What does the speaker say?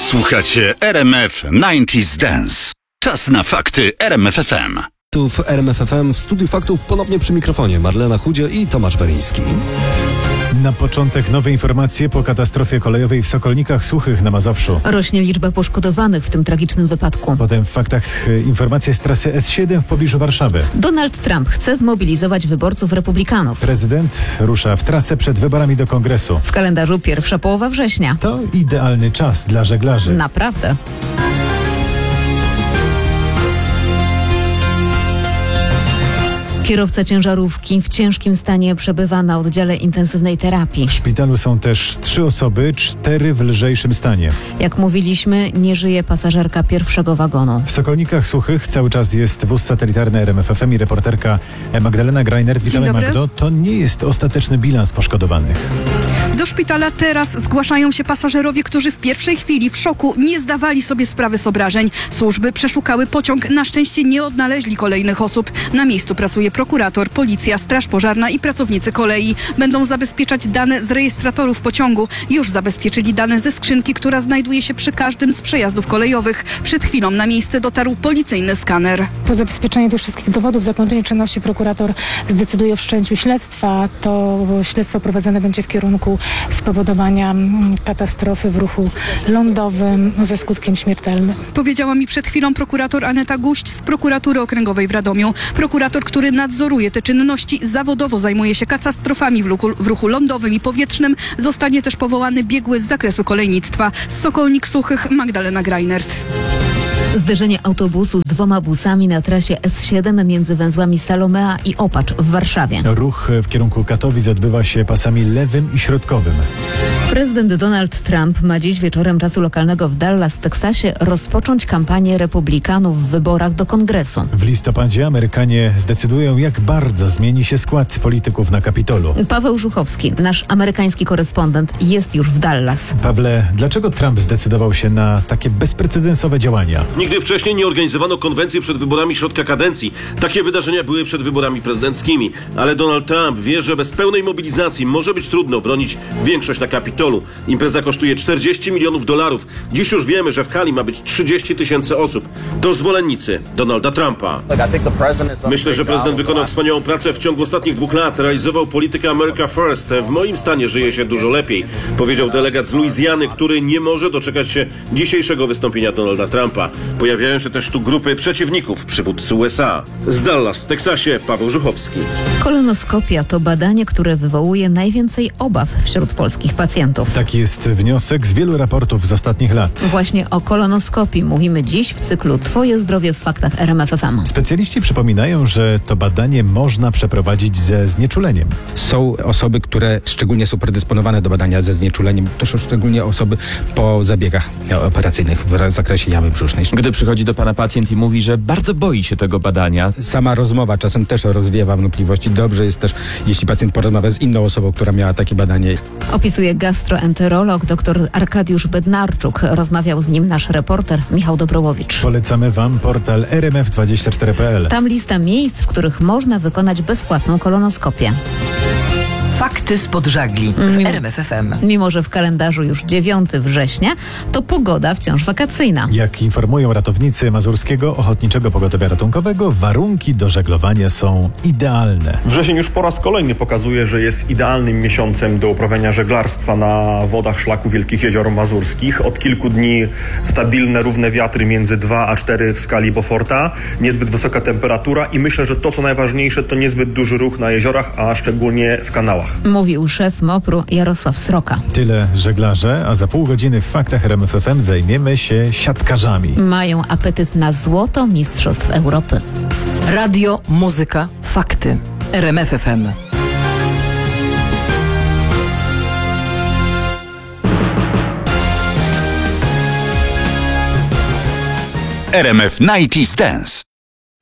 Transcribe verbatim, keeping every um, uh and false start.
Słuchacie R M F dziewięćdziesiąt Dance. Czas na fakty R M F F M. Tu w R M F F M w Studiu Faktów ponownie przy mikrofonie Marlena Chudzie i Tomasz Beriński. Na początek nowe informacje po katastrofie kolejowej w Sokolnikach Suchych na Mazowszu. Rośnie liczba poszkodowanych w tym tragicznym wypadku. Potem w faktach informacje z trasy S siedem w pobliżu Warszawy. Donald Trump chce zmobilizować wyborców republikanów. Prezydent rusza w trasę przed wyborami do Kongresu. W kalendarzu pierwsza połowa września. To idealny czas dla żeglarzy. Naprawdę. Kierowca ciężarówki w ciężkim stanie przebywa na oddziale intensywnej terapii. W szpitalu są też trzy osoby, cztery w lżejszym stanie. Jak mówiliśmy, nie żyje pasażerka pierwszego wagonu. W Sokolnikach Suchych cały czas jest wóz satelitarny R M F F M i reporterka Magdalena Grajnert. Witamy, Magdo. To nie jest ostateczny bilans poszkodowanych. Do szpitala teraz zgłaszają się pasażerowie, którzy w pierwszej chwili w szoku nie zdawali sobie sprawy z obrażeń. Służby przeszukały pociąg. Na szczęście nie odnaleźli kolejnych osób. Na miejscu pracuje prokurator, policja, straż pożarna i pracownicy kolei. Będą zabezpieczać dane z rejestratorów pociągu. Już zabezpieczyli dane ze skrzynki, która znajduje się przy każdym z przejazdów kolejowych. Przed chwilą na miejsce dotarł policyjny skaner. Po zabezpieczeniu tych wszystkich dowodów, zakończeniu czynności prokurator zdecyduje o wszczęciu śledztwa. To śledztwo prowadzone będzie w kierunku spowodowania katastrofy w ruchu lądowym ze skutkiem śmiertelnym. Powiedziała mi przed chwilą prokurator Aneta Guść z prokuratury okręgowej w Radomiu. Prokurator, który nadzoruje te czynności, zawodowo zajmuje się katastrofami w ruchu, w ruchu lądowym i powietrznym. Zostanie też powołany biegły z zakresu kolejnictwa. Z Sokolnik Suchych Magdalena Grajnert. Zderzenie autobusu z dwoma busami na trasie S siedem między węzłami Salomea i Opacz w Warszawie. Ruch w kierunku Katowic odbywa się pasami lewym i środkowym. Prezydent Donald Trump ma dziś wieczorem czasu lokalnego w Dallas w Teksasie rozpocząć kampanię republikanów w wyborach do Kongresu. W listopadzie Amerykanie zdecydują, jak bardzo zmieni się skład polityków na Kapitolu. Paweł Żuchowski, nasz amerykański korespondent, jest już w Dallas. Pawle, dlaczego Trump zdecydował się na takie bezprecedensowe działania? Nigdy wcześniej nie organizowano konwencji przed wyborami środka kadencji. Takie wydarzenia były przed wyborami prezydenckimi. Ale Donald Trump wie, że bez pełnej mobilizacji może być trudno bronić większość na Kapitolu. Impreza kosztuje czterdzieści milionów dolarów. Dziś już wiemy, że w hali ma być trzydzieści tysięcy osób. To zwolennicy Donalda Trumpa. Myślę, że prezydent wykonał wspaniałą pracę w ciągu ostatnich dwóch lat. Realizował politykę America First. W moim stanie żyje się dużo lepiej, powiedział delegat z Luizjany, który nie może doczekać się dzisiejszego wystąpienia Donalda Trumpa. Pojawiają się też tu grupy przeciwników przywódcy U S A. Z Dallas w Teksasie Paweł Żuchowski. Kolonoskopia to badanie, które wywołuje najwięcej obaw wśród polskich pacjentów. Taki jest wniosek z wielu raportów z ostatnich lat. Właśnie o kolonoskopii mówimy dziś w cyklu Twoje zdrowie w faktach R M F F M. Specjaliści przypominają, że to badanie można przeprowadzić ze znieczuleniem. Są osoby, które szczególnie są predysponowane do badania ze znieczuleniem. To są szczególnie osoby po zabiegach operacyjnych w zakresie jamy brzusznej. Gdy przychodzi do pana pacjent i mówi, że bardzo boi się tego badania. Sama rozmowa czasem też rozwiewa wątpliwości. Dobrze jest też, jeśli pacjent porozmawia z inną osobą, która miała takie badanie. Opisuje gastroenterolog dr Arkadiusz Bednarczuk. Rozmawiał z nim nasz reporter Michał Dobrołowicz. Polecamy wam portal R M F dwadzieścia cztery kropka p l. Tam lista miejsc, w których można wykonać bezpłatną kolonoskopię. Fakty spod żagli w R M F F M. Mimo że w kalendarzu już dziewiątego września, to pogoda wciąż wakacyjna. Jak informują ratownicy Mazurskiego Ochotniczego Pogotowia Ratunkowego, warunki do żeglowania są idealne. Wrzesień już po raz kolejny pokazuje, że jest idealnym miesiącem do uprawiania żeglarstwa na wodach szlaku Wielkich Jezior Mazurskich. Od kilku dni stabilne, równe wiatry między dwa a cztery w skali Beauforta, niezbyt wysoka temperatura i myślę, że to co najważniejsze to niezbyt duży ruch na jeziorach, a szczególnie w kanałach. Mówił szef mopru Jarosław Sroka. Tyle żeglarze, a za pół godziny w faktach R M F F M zajmiemy się siatkarzami. Mają apetyt na złoto mistrzostw Europy. Radio, muzyka, fakty. R M F F M. R M F dziewięćdziesiąt Dance.